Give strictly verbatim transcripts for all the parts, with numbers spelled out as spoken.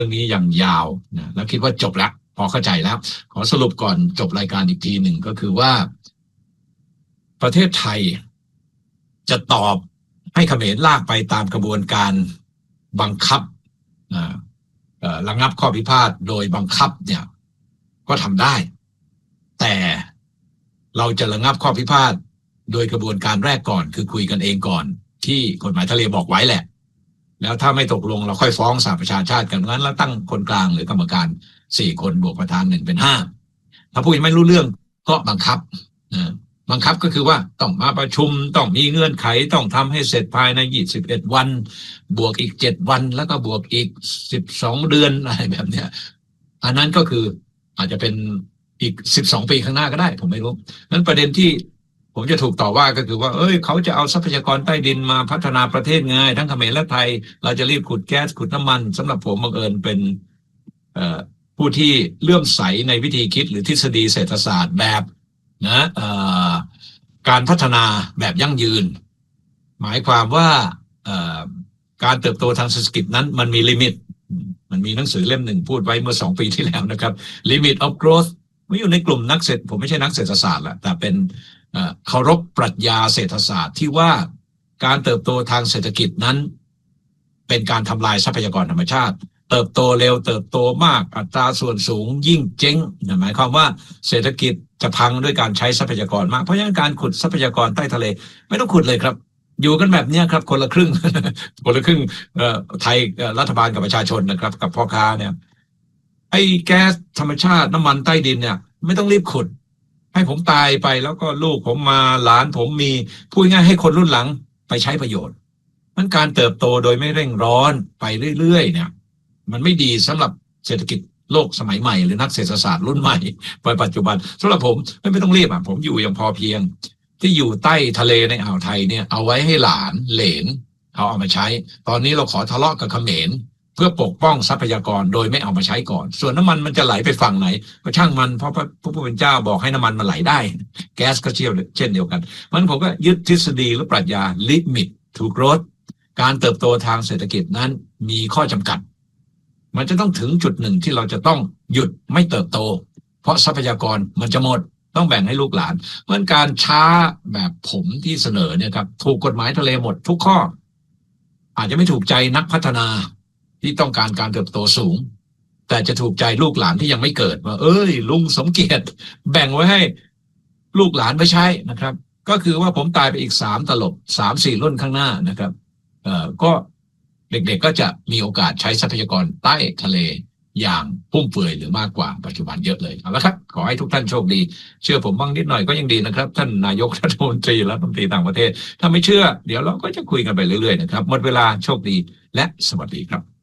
รื่องนี้อย่างยาวนะแล้วคิดว่าจบแล้วพอเข้าใจแล้วขอสรุปก่อนจบรายการอีกทีหนึ่งก็คือว่าประเทศไทยจะตอบให้เขมรลากไปตามกระบวนการบังคับนะระงับข้อพิพาทโดยบังคับเนี่ยก็ทำได้แต่เราจะระงับข้อพิพาทโดยกระบวนการแรกก่อนคือคุยกันเองก่อนที่กฎหมายทะเลบอกไว้แหละแล้วถ้าไม่ตกลงเราค่อยฟ้องสหประชาชาติกันงั้นแล้วตั้งคนกลางหรือกรรมการสี่คนบวกประธานหนึ่งเป็นห้าถ้าพูดไม่รู้เรื่องก็บังคับนะบังคับก็คือว่าต้องมาประชุมต้องมีเงื่อนไขต้องทำให้เสร็จภายในยี่สิบเอ็ดวันบวกอีกเจ็ดวันแล้วก็บวกอีกสิบสองเดือนอะไรแบบเนี้ยอันนั้นก็คืออาจจะเป็นอีกสิบสองปีข้างหน้าก็ได้ผมไม่รู้นั้นประเด็นที่ผมจะถูกต่อว่าก็คือว่าเอ้ยเขาจะเอาทรัพยากรใต้ดินมาพัฒนาประเทศไงทั้งเขมรและไทยเราจะรีบขุดแก๊สขุดน้ำมันสำหรับผมบังเอิญเป็นเอ่อผู้ที่เลื่อมใสในวิธีคิดหรือทฤษฎีเศรษฐศาสตร์แบบนะเอ่อการพัฒนาแบบยั่งยืนหมายความว่าเอ่อการเติบโตทางเศรษฐกิจนั้นมันมีลิมิตมันมีหนังสือเล่มหนึ่งพูดไว้เมื่อสองปีที่แล้วนะครับ Limit of Growth ไม่อยู่ในกลุ่มนักเศรษฐผมไม่ใช่นักเศรษฐศาสตร์แหละแต่เป็นเคารพปรัชญาเศรษฐศาสตร์ที่ว่าการเติบโตทางเศรษฐกิจนั้นเป็นการทำลายทรัพยากรธรรมชาติเติบโตเร็วเติบโตมากอัตราส่วนสูงยิ่งเจ๊งหมายความว่าเศรษฐกิจจะพังด้วยการใช้ทรัพยากรมากเพราะฉะนั้นการขุดทรัพยากรใต้ทะเลไม่ต้องขุดเลยครับอยู่กันแบบนี้ครับคนละครึ่ง คนละครึ่งไทยรัฐบาลกับประชาชนนะครับกับพ่อค้าเนี่ยไอ้แก๊สธรรมชาติน้ำมันใต้ดินเนี่ยไม่ต้องรีบขุดให้ผมตายไปแล้วก็ลูกผมมาหลานผมมีพูดง่ายให้คนรุ่นหลังไปใช้ประโยชน์มันการเติบโตโดยไม่เร่งร้อนไปเรื่อยๆเนี่ยมันไม่ดีสำหรับเศรษฐกิจโลกสมัยใหม่หรือนักเศรษฐศาสตร์รุ่นใหม่ในปัจจุบันสำหรับผมไม่ต้องรีบอ่ะผมอยู่อย่างพอเพียงที่อยู่ใต้ทะเลในอ่าวไทยเนี่ยเอาไว้ให้หลานเหลนเขาเอามาใช้ตอนนี้เราขอทะเลาะกับเขมรเพื่อปกป้องทรัพยากรโดยไม่เอามาใช้ก่อนส่วนน้ำมันมันจะไหลไปฝั่งไหนก็ช่างมันเพราะพระผู้เป็นเจ้าบอกให้น้ำมันมันไหลได้แก๊สก็เช่นเช่นเดียวกันมันผมก็ยึดทฤษฎีหรือปรัชญา limit to growth การเติบโตทางเศรษฐกิจนั้นมีข้อจำกัดมันจะต้องถึงจุดหนึ่งที่เราจะต้องหยุดไม่เติบโตเพราะทรัพยากรมันจะหมดต้องแบ่งให้ลูกหลานเพราะการช้าแบบผมที่เสนอเนี่ยครับถูกกฎหมายทะเลหมดทุกข้ออาจจะไม่ถูกใจนักพัฒนาที่ต้องการการเติบโตสูงแต่จะถูกใจลูกหลานที่ยังไม่เกิดว่าเอ้ยลุงสมเกียรติแบ่งไว้ให้ลูกหลานไม่ใช้นะครับก็คือว่าผมตายไปอีกสามตลบสามสี่รุ่นข้างหน้านะครับเอ่อก็เด็กๆก็จะมีโอกาสใช้ทรัพยากรใต้ทะเลอย่างพุ่มเฟือยหรือมากกว่าปัจจุบันเยอะเลยเอาละครับขอให้ทุกท่านโชคดีเชื่อผมบ้างนิดหน่อยก็ยังดีนะครับท่านนายกรัฐมนตรีและรัฐมนตรีต่างประเทศถ้าไม่เชื่อเดี๋ยวเราก็จะคุยกันไปเรื่อยๆนะครับหมดเวลาโชคดีและสวัสดีครับ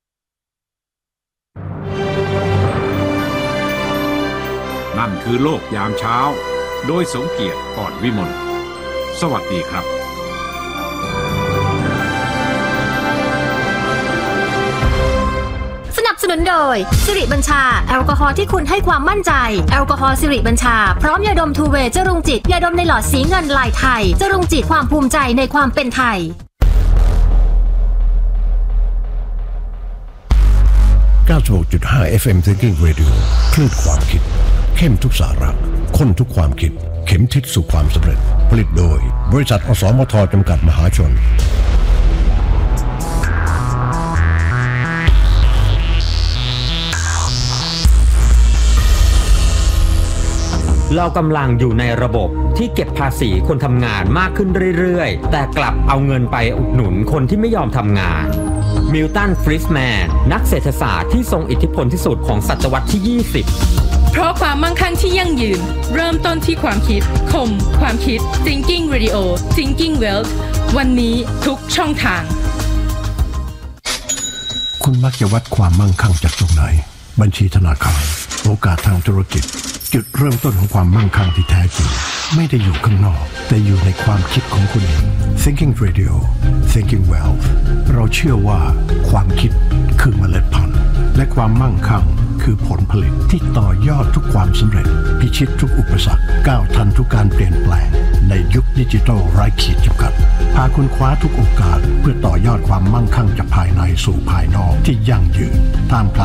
นั่นคือโลกยามเช้าโดยสมเกียรติอ่อนวิมลสวัสดีครับสนับสนุนโดยสิริบัญชาแอลกอฮอล์ที่คุณให้ความมั่นใจแอลกอฮอล์สิริบัญชาพร้อมยาดมทูเวย์จรุงจิตยาดมในหลอดสีเงินลายไทยจรุงจิตความภูมิใจในความเป็นไทยเก้าสิบหกจุดห้า เอฟ เอ็ม Thinking Radio คลื่นความคิดเข้มทุกสาระข้นทุกความคิดเข็มทิศสู่ความสำเร็จผลิตโดยบริษัทอสมทจำกัดมหาชนเรากำลังอยู่ในระบบที่เก็บภาษีคนทำงานมากขึ้นเรื่อยๆแต่กลับเอาเงินไปอุดหนุนคนที่ไม่ยอมทำงานมิลตัน ฟริสแมนนักเศรษฐศาสตร์ที่ทรงอิทธิพลที่สุดของศตวรรษที่ยี่สิบเพราะความมั่งคั่งที่ยั่งยืนเริ่มต้นที่ความคิดคมความคิด Thinking Radio Thinking Wealth วันนี้ทุกช่องทางคุณมักจะวัดความมั่งคั่งจากตรงไหนบัญชีธนาคารโอกาสทางธุรกิจจุดเริ่มต้นของความมั่งคั่งที่แท้จริงไม่ได้อยู่ข้างนอกแต่อยู่ในความคิดของคุณเอง Thinking Radio Thinking Wealth เราเชื่อว่าความคิดคือเมล็ดพันธุ์และความมั่งคั่งคือผลผลิตที่ต่อยอดทุกความสำเร็จพิชิตทุกอุปสรรคก้าวทันทุกการเปลี่ยนแปลงในยุคดิจิทัลไร้ขีดจำกัดพาคุณคว้าทุกโอกาสเพื่อต่อยอดความมั่งคั่งจากภายในสู่ภายนอกที่ยั่งยืนท่ามกลาง